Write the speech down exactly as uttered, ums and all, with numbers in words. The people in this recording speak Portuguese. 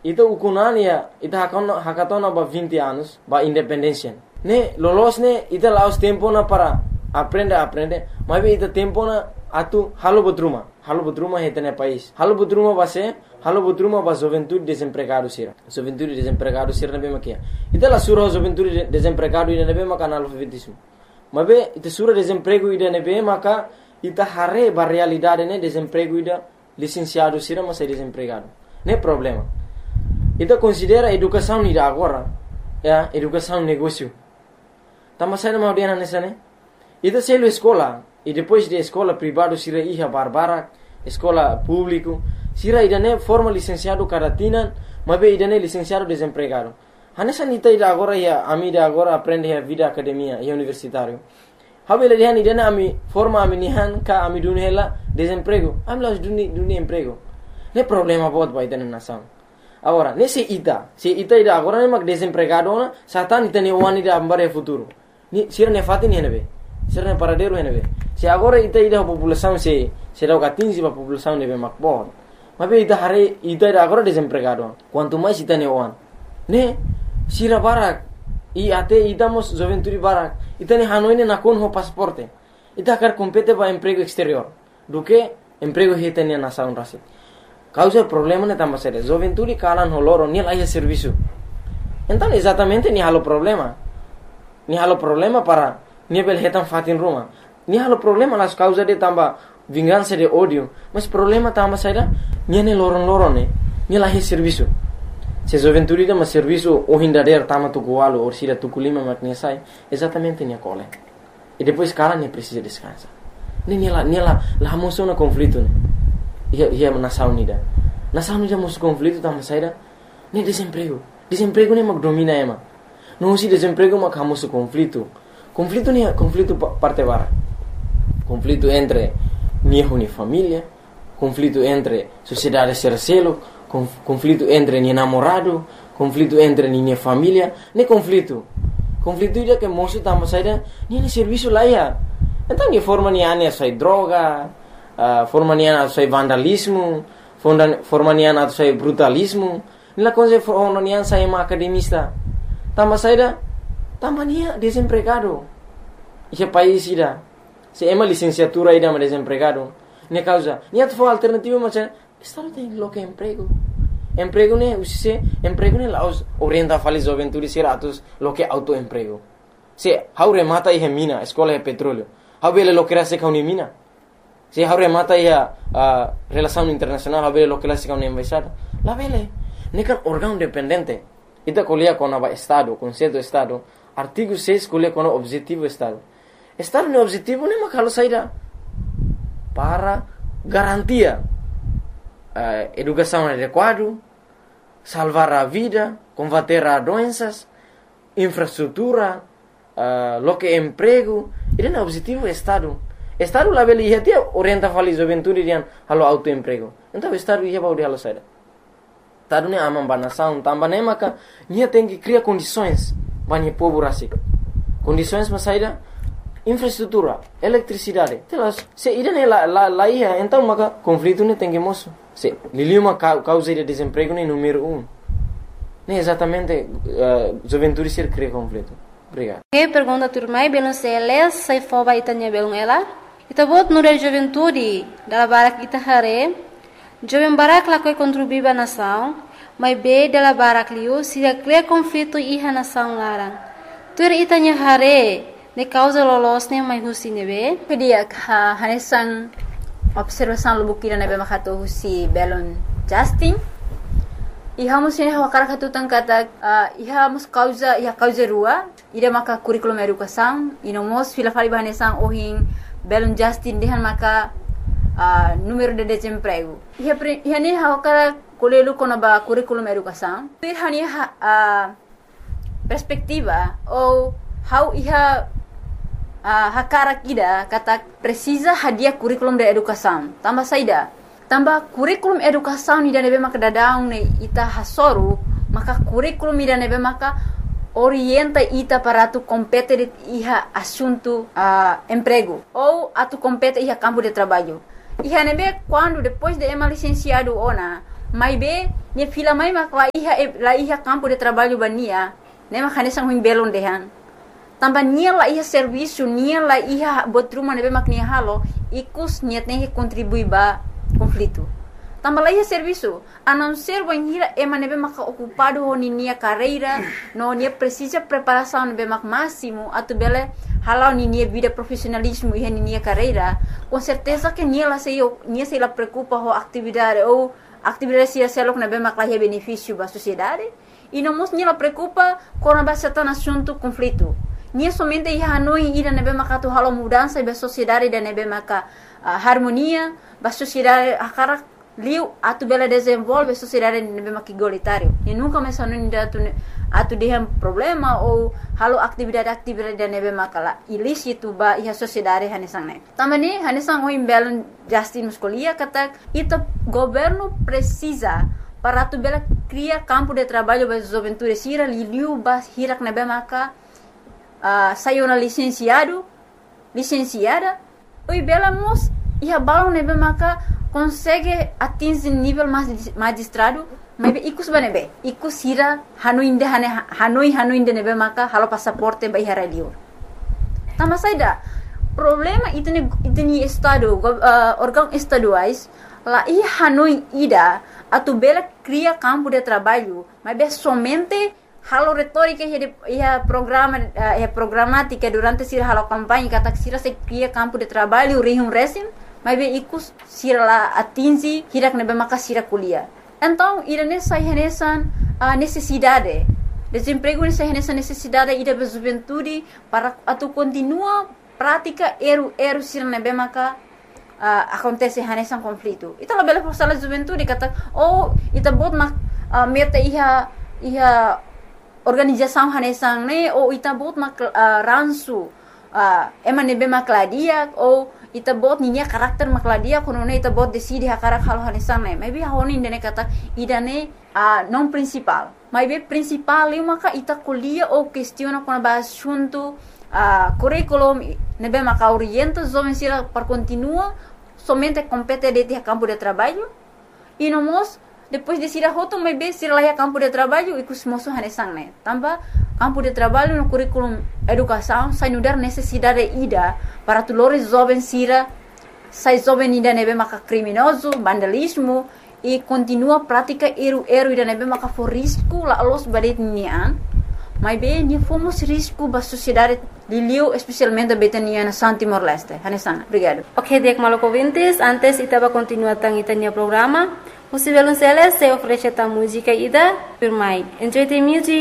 Ita ukunan ya, ita hakon hakaton ba vinte anos, ba independência. Ne lolos ne ita laos tempo na para aprende aprende, mas ita tempo na atu halo butruma, halo butruma hetene país. Halo butruma base, halo butruma ba juventude desempregado sira. Juventude desempregado sira nabe makia. Ita la sura juventude desempregado ida nabe maka analfabetismo. Mas ita sura desemprego ida nabe maka ita hare ba realidade ne desemprego ida licenciado sira mas é desempregado. Ne problema. Ita considera educação ida agora, ya, educação negócio. Tama sai mau dia nessa né? Ita selo escola e depois de escola privado sira iha barbara, escola público, sira ida ne forma licenciado caratina, mas be ida ne licenciado desempregado. Hanessa nita ida agora ya, ami ida agora aprende a vida academia e universitário. Habela dia ida ne ami forma ami nihan ka ami dunela desemprego. Ami las duni duni emprego. Ne problema bot ba ida ne nação. Agora, nesse ita, se ita ida agora ne mag desempregado na, satan ita ne wani ida ambare futuro. Ni sira ne fati ni henebe. Sira ne paradeiro henebe. Se agora ita ida a população se se dá o quinze para a população nebe makbor. Mas be ita hare ita ida agora desempregado. Quanto mais ita ne wan. Ne sira barak e até ita mos juventude barak. Ita ne hanoi ne nakon ho pasaporte. Ita quer compete para emprego exterior. Do que emprego hita ne nação rasi. Causa problema ne tamba sério. Juventude kalan holoro ni lá serviço. Então exatamente ni halo problema. Ni halo problema para ni bel hetan fatin Roma. Ni halo problema las causa de tamba vingança de ódio. Mas problema tamba sério ni ne loron loron ne. Ni lá serviço. Se juventude de mas serviço o hindader tama tukualo ou sira tukulima matnesai exatamente ni cole. E depois kalan ne precisa descansar. Ni ni lá ni lá lá moção na conflito ne. Ia ia nação unida. Nação unida mos conflito tama sério. Ne desemprego. Desemprego ne mag domina ema. Não se desemprego mas kamus conflito. Conflito ni conflito parte bara. Conflito entre niho ni família, conflito entre sociedade sercelo, conflito entre ni namorado, conflito entre ni família, ne conflito. Conflito ida que moço tamo saída, ni ni serviço lá ia. Então ni forma ni ane sai droga, uh, forma ni ane sai vandalismo, forma ni ane sai brutalismo, ni la coisa forma ni ane sai academista. Tamo saída, tamo ni desempregado. Esse país ida, se é uma licenciatura ida mas desempregado. Ne causa, ni atu for alternativa mas estado tem loca emprego. Emprego ne usise, emprego ne laos orienta fali juventude sira atus loque autoemprego. Se haure mata ihe mina, escola é petróleo. Habele lo que se kauni mina. Se haure mata ihe uh, relação internacional, habele lo que se kauni embaixada. La vele, ne kan órgão dependente. Ita colia com o estado, conceito estado. Artigo seis colia com o objetivo estado. Estado no objetivo ne makalo saída para garantia uh, educação adequada, salvar a vida, combater as doenças, infraestrutura, uh, lo que emprego. Esse é o objetivo do Estado. Estado lá ele ia ter orienta fali juventude dian halo autoemprego. Então o Estado ia baudi halo saída. Estado ne amam banação, tamba ne maka nia tem que criar condições para o povo rasi. Condições para saída infraestrutura, eletricidade. Telas, se ida ne la la la ia, então maka conflito ne tem que moço. Se liliuma causa de desemprego ne número um. Ne exatamente uh, juventude ser cria conflito. Obrigado. Que pergunta turmai belum seles sai foba itanya belum ela. Ita bot nure juventude dala barak ita hare. Jovem barak la koi contribuir ba nação, mas be dala barak liu se cria conflito iha nação larang. Tur itanya hare ne causa lolos ne mai husi nebe. Pedia ha hanesan observação lubukira nebe makato husi belon Justin. Iha musin hawa karakatu tangkata uh, iha mus causa iha causa rua ida maka curriculum educação ino mos fila fali bahanesan ohin belon Justin dehan maka uh, número de desemprego. Iha iha ne hawa kara kolelu kona ba curriculum educação. Iha ni uh, perspectiva ou how iha uh, hakara kida kata precisa hadiah curriculum de educação. Tambah saida. Tambah kurikulum educação ni nebe maka dadaung ne ita hasoru maka kurikulum ni nebe maka orienta ita para tu compete de iha assunto uh, emprego ou atu compete iha campo de trabalho. Iha nebe quando depois de ema licenciado ona mai be nia fila mai mak la iha la iha campo de trabalho bania ne mak hanesang huim belon dehan tamba nia la iha serviço nia la iha botruma ne be mak nia halo ikus nia tem que contribuir ba conflito tamba la iha serviço a não ser banhira ema ne be mak ocupado ho nia carreira no nia precisa preparação ne be mak máximo atu bele halau ni nia vida profissionalismo e nia carreira com certeza que nia la sei nia sei la preocupa ho atividade ou atividade se selok na bem maclaia benefício para a sociedade e não mos nia la preocupa com a base tan assunto conflito nia somente ia hanoi ida na bem macato halo mudança e a sociedade da na bem maca harmonia ba sociedade a cara liu atu bela desenvolve a sociedade na bem maca igualitário e nunca mais hanoi da tu atu dehem problema ou halo atividade-atividade da nebe makala ilícito ba iha sociedade hanesang ne. Tamani hanesang o imbelan Justin Muscolia kata ita governo precisa para tu bela cria campo de trabalho ba juventude sira liliu ba hirak nebe maka uh, sayo na licenciado licenciada o bela mos iha balon nebe maka consegue atingir nível magistrado maybe ikus ba nebe ikus hira hanuinde hane hanoi hanuinde nebe maka halo pasaporte ba ihara liur tama saida problema itene itene estado uh, órgão estaduais la i hanoi ida atu bela cria campo de trabalho maybe somente halo retórica e a programa e uh, programática durante sira halo campanha kata sira se cria campo de trabalho rihum resim maybe ikus sira la atingi hirak nebe maka sira kuliah. Então, ida nessa renesan a necessidade, desemprego nessa renesan necessidade ida da juventude para atu continua prática eru eru sira nebe maka uh, acontece renesan conflito. Ita la bela forsala juventude kata oh ita bot mak uh, meta iha iha organização renesan ne ou ita bot mak uh, ransu uh, ema nebe makladia ou ita bot ninya karakter makladia kono ne ita bot decide hakarak halo hanesan ne maybe honi ndene kata idane a uh, non principal maybe principal eu maka ita kuliah ou questiona kono ba assunto a uh, curriculum nebe maka orienta jovem sira para continua somente compete de campo de trabalho e no mos depois de sira hoto maybe sira lá campo de trabalho e kusmoso hanesan ne tamba campo de trabalho no currículo educação sai nudar necessidade ida para tulores jovens sira sai jovem ida nebe maka criminoso vandalismo e continua prática eru eru ida nebe maka for risco la los badet nian mas bem ni fomos risco ba sociedade liliu especialmente betania na San Timor Leste hanesana obrigado. Ok, dek maloko ouvintes, antes itaba continuar tang itania programa. Musivelun Celes se oferece ta música ida por mai. Enjoy the music.